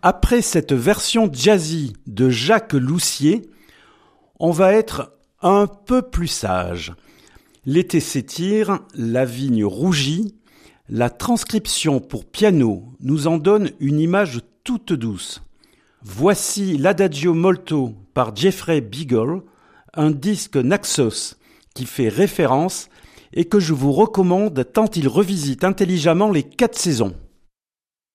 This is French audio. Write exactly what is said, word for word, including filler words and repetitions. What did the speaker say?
Après cette version jazzy de Jacques Loussier, on va être un peu plus sage. L'été s'étire, la vigne rougit, la transcription pour piano nous en donne une image toute douce. Voici l'Adagio molto par Jeffrey Beagle, un disque Naxos qui fait référence et que je vous recommande tant il revisite intelligemment les quatre saisons.